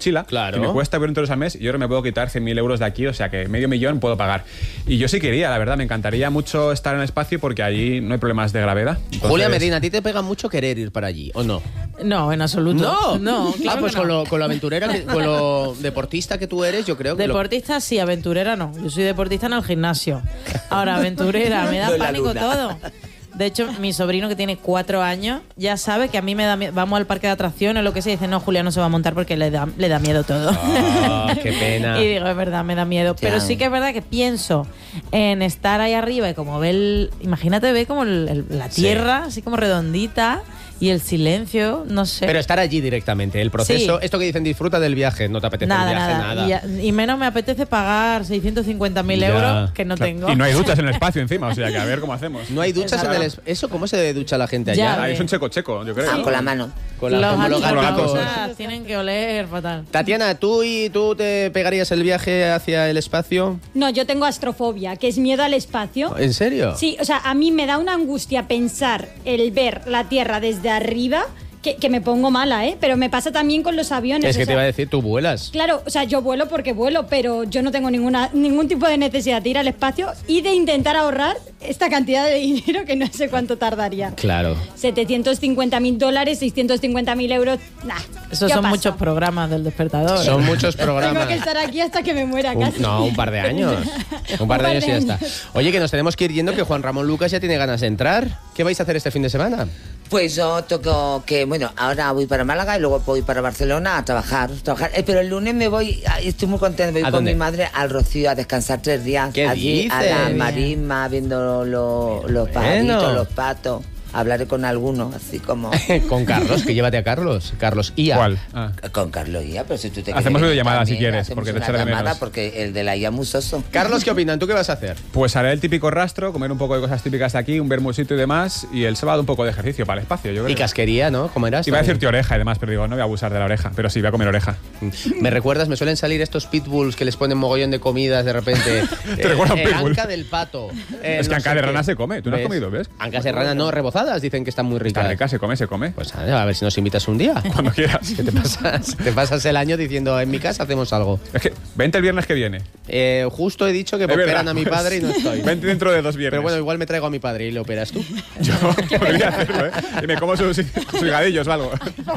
mochila, Claro. que me cuesta 20 euros al mes, y yo ahora me puedo quitar 100.000 euros de aquí, o sea que medio millón puedo pagar. Y yo sí quería, la verdad, me encantaría mucho estar en el espacio porque allí no hay problemas de gravedad. Entonces, Julia Medina, ¿a ti te pega mucho querer ir para allí o no? No, en absoluto. No, claro pues que no. con lo aventurera, con lo deportista que tú eres, yo creo que... Deportista sí, aventurera no. Yo soy deportista en el gimnasio. Ahora, aventurera, me da No en la pánico luna. todo. De hecho, mi sobrino que tiene 4 años ya sabe que a mí me da miedo. Vamos al parque de atracciones o lo que sea y dice, no, Julia no se va a montar porque le da miedo todo. Ah, qué pena. Y digo, es verdad, me da miedo. Ya. Pero sí que es verdad que pienso en estar ahí arriba y como ver, imagínate, ver como la tierra, así como redondita y el silencio, no sé. Pero estar allí directamente, el proceso, Sí. esto que dicen disfruta del viaje, no te apetece el viaje, nada. Y menos me apetece pagar 650.000 Ya. euros que no claro, tengo. y no hay duchas en el espacio encima, o sea que a ver cómo hacemos. No hay duchas en el... ¿Eso cómo se ducha la gente Ya. allá? Ah, es un checo, yo creo. Ah, ¿no? con la mano. Con Los como los gatos gatos. tienen que oler fatal. Tatiana, ¿tú te pegarías el viaje hacia el espacio? No, yo tengo astrofobia, que es miedo al espacio. ¿En serio? Sí, o sea, a mí me da una angustia pensar el ver la Tierra desde arriba, que me pongo mala, ¿eh? Pero me pasa también con los aviones. Es que o te sea, iba a decir, tú vuelas. Claro, o sea, yo vuelo porque vuelo, pero yo no tengo ningún tipo de necesidad de ir al espacio y de intentar ahorrar esta cantidad de dinero que no sé cuánto tardaría. Claro. $750.000, 650.000 euros, nah. Esos ya son pasa. muchos programas del despertador. Son muchos Tengo programas. que estar aquí hasta que me muera casi. No, un par de años. Un par de años y ya está. Oye, que nos tenemos que ir yendo, que Juan Ramón Lucas ya tiene ganas de entrar. ¿Qué vais a hacer este fin de semana? Pues yo toco que, bueno, ahora voy para Málaga y luego voy para Barcelona a trabajar. Pero el lunes me voy, estoy muy contenta, voy ¿A con dónde? mi madre al Rocío a descansar 3 días. ¿Qué allí a la dices? marisma, viendo los Bueno. pajaritos, los patos. Hablaré con algunos, así como... Con Carlos, que llévate a Carlos. Carlos IA. ¿Cuál? Ah. Con Carlos Ia, pero si tú te Hacemos quieres videollamada, también, si quieres, hacemos porque te una echaré de llamada, menos. porque el de la IA es muy soso. Carlos, ¿qué opinan? ¿Tú qué vas a hacer? Pues haré el típico rastro, comer un poco de cosas típicas de aquí, un bermucito y demás, y el sábado un poco de ejercicio para el espacio, yo creo. Y casquería, ¿no? ¿Cómo eras? Iba a decirte oreja y demás, pero digo, no voy a abusar de la oreja, pero sí, voy a comer oreja. Me recuerdas, me suelen salir estos pitbulls que les ponen mogollón de comidas de repente. ¿Te recuerda un pitbull? Anca del pato. Es que no anca sé de qué. rana se come, ¿tú no has ¿Ves? comido, ves? Ancas de rana no, rebozadas, dicen que están muy ricas. Está rica, se come. Pues a ver si nos invitas un día. Cuando quieras. Que te pasas el año diciendo, en mi casa hacemos algo. Es que, vente el viernes que viene. Justo he dicho que Es operan verdad. a mi padre y no estoy. Vente dentro de 2 viernes. Pero bueno, igual me traigo a mi padre y le operas tú. Yo podría hacerlo, ¿eh? Y me como sus higadillos o algo.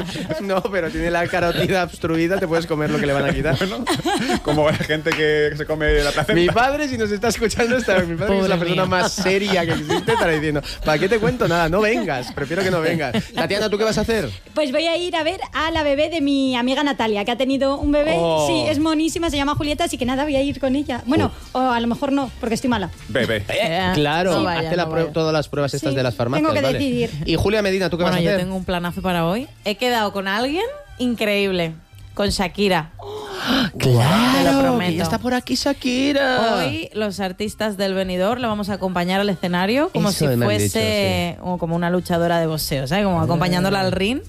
No, pero tiene la carotida obstruida, te puedes comer lo que le van a quitar. Bueno, como la gente que se come la placenta. Mi padre, si nos está escuchando, mi padre que es la Pobre persona mío. más seria que existe, estará diciendo, ¿para qué te cuento nada? No vengas, prefiero que no vengas. Tatiana, ¿tú qué vas a hacer? Pues voy a ir a ver a la bebé de mi amiga Natalia, que ha tenido un bebé. Oh. Sí, es monísima, se llama Julieta, así que nada, voy a ir con ella. Bueno, o a lo mejor no, porque estoy mala. Ve. Claro, no vaya, hazte no vaya. todas las pruebas estas Sí, de las farmacias. tengo que ¿vale? decidir. Y Julia Medina, ¿tú qué Bueno, vas a yo hacer? tengo un planazo para hoy. He quedado con alguien increíble, con Shakira. Te lo Claro, prometo. que ya está por aquí Shakira. Hoy los artistas del Benidorm la vamos a acompañar al escenario como Eso si me han fuese o como una luchadora de boxeo, ¿sabes? Como acompañándola al ring.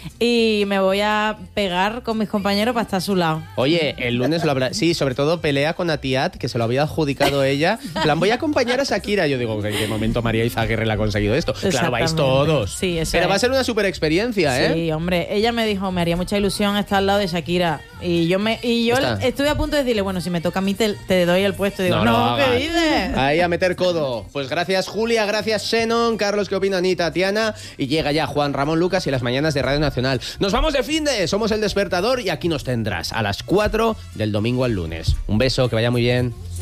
Y me voy a pegar con mis compañeros para estar a su lado. Oye, el lunes lo habrá... Sí, sobre todo pelea con Atiat, que se lo había adjudicado ella. En plan, voy a acompañar a Shakira. Yo digo, ¿en qué momento María Izaguirre le ha conseguido esto? Claro, vais Exactamente. todos. Sí, eso Pero es. va a ser una super experiencia, ¿eh? Sí, hombre, ella me dijo, me haría mucha ilusión estar al lado de Shakira. Y yo Está. estuve a punto de decirle, bueno, si me toca a mí te doy el puesto. Y digo, no, ¿qué hagas. dices? Ahí a meter codo. Pues gracias Julia, gracias Shannon, Carlos, ¿qué opinan? Y Tatiana. Y llega ya Juan Ramón Lucas y las mañanas de Radio Nacional. Nos vamos de finde, somos El Despertador y aquí nos tendrás a las 4 del domingo al lunes. Un beso, que vaya muy bien.